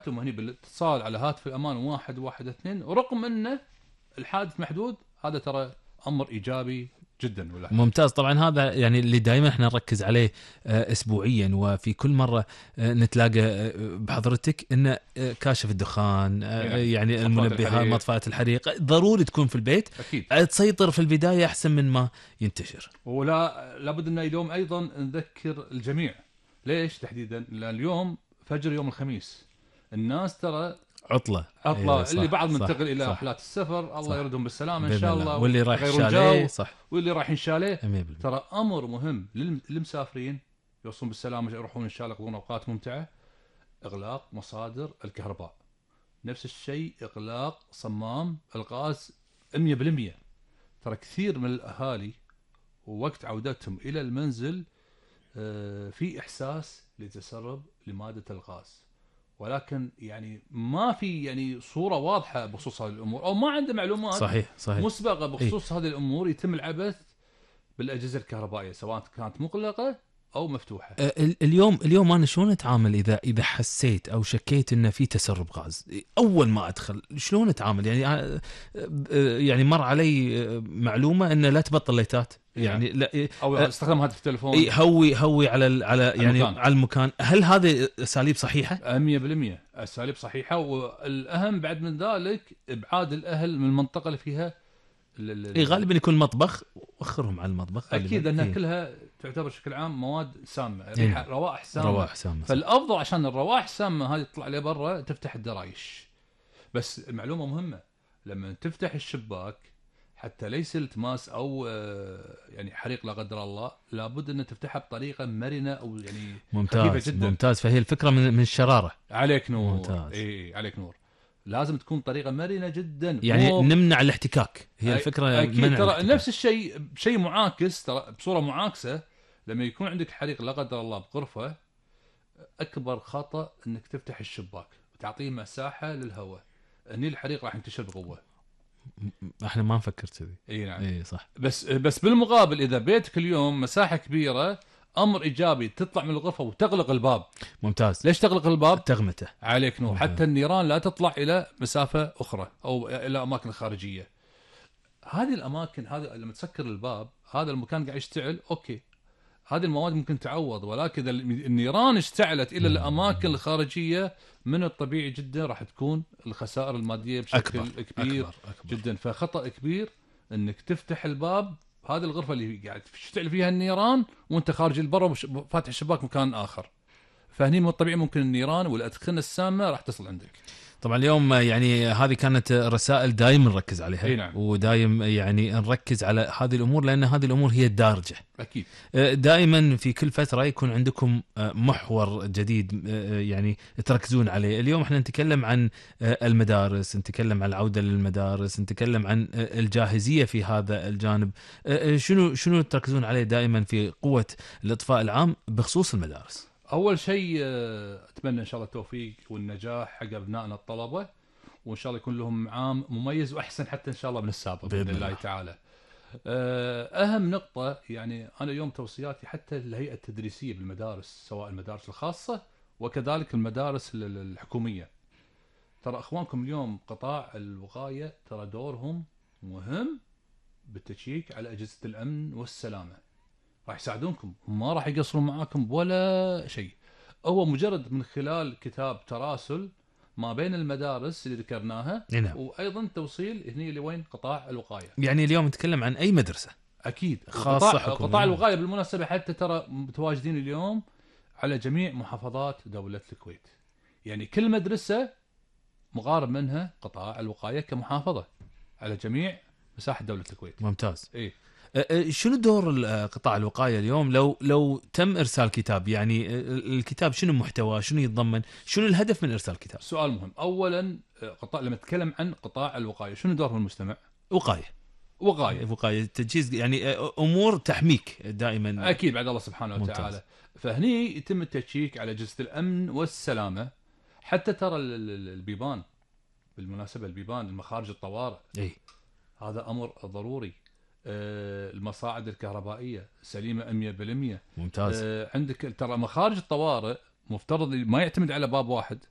هني بالاتصال على هاتف الأمان 112 ورغم أنه الحادث محدود، هذا ترى أمر إيجابي جدا. ولا ممتاز. طبعا هذا يعني اللي دائما احنا نركز عليه اسبوعيا، وفي كل مره نتلاقى بحضرتك انه كاشف الدخان، يعني المنبهات، مطفئة الحريق ضروري تكون في البيت. أكيد. تسيطر في البدايه احسن من ما ينتشر. ولا لابد ان اليوم ايضا نذكر الجميع. ليش تحديدا؟ لان اليوم فجر يوم الخميس الناس ترى عطله إيه، اللي بعض منتقل الى رحلات السفر، الله يردهم بالسلامه ان شاء الله، واللي رايح شاليه صح، واللي رايحين شاليه. ترى امر مهم للمسافرين يوصلون بالسلامه، يروحون ان شاء الله يقضون اوقات ممتعه. اغلاق مصادر الكهرباء، نفس الشيء اغلاق صمام الغاز 100%. ترى كثير من الاهالي ووقت عودتهم الى المنزل في احساس لتسرب لماده الغاز، ولكن يعني ما في يعني صورة واضحة بخصوص هذه الأمور، أو ما عنده معلومات صحيح. مسبقة بخصوص هذه الأمور. يتم العبث بالأجهزة الكهربائية سواء كانت مغلقة أو مفتوحة. اليوم أنا شلون أتعامل إذا حسيت أو شكيت إن في تسرب غاز؟ أول ما أدخل شلون أتعامل؟ يعني مر علي معلومة إن لا تبطل ليتات، يعني لا، او استخدام هاتف التليفون، هوي على يعني المكان. على المكان. هل هذه اساليب صحيحه؟ 100% اساليب صحيحه. والاهم بعد من ذلك ابعاد الاهل من المنطقه اللي فيها غالبا يكون مطبخ، وخرهم على المطبخ اكيد انها كلها تعتبر بشكل عام مواد سامه، ريحه روائح سامه. فالافضل عشان الروائح السامه هذه تطلع لي برا تفتح الدرايش. بس معلومه مهمه، لما تفتح الشباك حتى ليس التماس او يعني حريق لا قدر الله، لابد ان تفتحها بطريقه مرنه او يعني خفيفه جدا. ممتاز. فهي الفكره من الشراره. عليك نور. ممتاز. اي عليك نور. لازم تكون طريقه مرنه جدا، يعني نمنع الاحتكاك. هي الفكره منع ترى نفس الشيء بشيء معاكس، ترى بصوره معاكسه. لما يكون عندك حريق لا قدر الله بغرفه، اكبر خطا انك تفتح الشباك وتعطيه مساحه للهواء، هني الحريق راح ينتشر بقوه. احنا ما نفكر كذي. اي نعم. اي صح. بس بالمقابل اذا بيتك اليوم مساحه كبيره، امر ايجابي تطلع من الغرفه وتغلق الباب. ممتاز. ليش تغلق الباب؟ تغمته. عليك نور. حتى النيران لا تطلع الى مسافه اخرى او الى اماكن خارجيه. هذه الاماكن، هذا لما تسكر الباب، هذا المكان قاعد يشتعل، اوكي، هذه المواد ممكن تعوض. ولكن النيران اشتعلت الى الاماكن الخارجيه، من الطبيعي جدا راح تكون الخسائر الماديه بشكل كبير. أكبر جدا. فخطا كبير انك تفتح الباب هذه الغرفه اللي قاعد تشتعل فيها النيران وانت خارج البر وفاتح الشباك مكان اخر. فهني من الطبيعي ممكن النيران والادخنه السامه راح تصل عندك. طبعا اليوم يعني هذه كانت رسائل دائما نركز عليها. نعم. ودائما يعني نركز على هذه الأمور، لأن هذه الأمور هي الدارجة. أكيد. دائما في كل فترة يكون عندكم محور جديد يعني تركزون عليه. اليوم احنا نتكلم عن المدارس، نتكلم عن العودة للمدارس، نتكلم عن الجاهزية في هذا الجانب. شنو تركزون عليه دائما في قوة الإطفاء العام بخصوص المدارس؟ أول شيء أتمنى إن شاء الله التوفيق والنجاح حق أبنائنا الطلبة، وإن شاء الله يكون لهم عام مميز وأحسن حتى إن شاء الله من السابق بإذن الله تعالى. أهم نقطة، يعني أنا اليوم توصياتي حتى الهيئة التدريسية بالمدارس، سواء المدارس الخاصة وكذلك المدارس الحكومية. ترى أخوانكم اليوم قطاع الوقاية ترى دورهم مهم بالتشيك على أجهزة الأمن والسلامة. راح يساعدونكم، ما راح يقصرون معاكم ولا شيء. هو مجرد من خلال كتاب تراسل ما بين المدارس اللي ذكرناها. نعم. وايضا توصيل هني لوين قطاع الوقايه. يعني اليوم نتكلم عن اي مدرسه اكيد خاصه قطاع الوقايه بالمناسبه حتى ترى متواجدين اليوم على جميع محافظات دوله الكويت. يعني كل مدرسه مقارب منها قطاع الوقايه كمحافظه على جميع مساحه دوله الكويت. ممتاز. ايه. شنو دور قطاع الوقاية اليوم لو تم إرسال كتاب؟ يعني الكتاب شنو محتوى، شنو يتضمن، شنو الهدف من إرسال كتاب؟ سؤال مهم. أولا لما نتكلم عن قطاع الوقاية شنو دوره المجتمع؟ وقاية تجهيز، يعني أمور تحميك دائما. أكيد بعد الله سبحانه وتعالى. ممتاز. فهني يتم التشيك على أجهزة الأمن والسلامة. حتى ترى البيبان، بالمناسبة البيبان المخارج الطوارئ، هذا أمر ضروري. المصاعد الكهربائية سليمة 100%. ممتاز. عندك ترى مخارج الطوارئ مفترض ما يعتمد على باب واحد،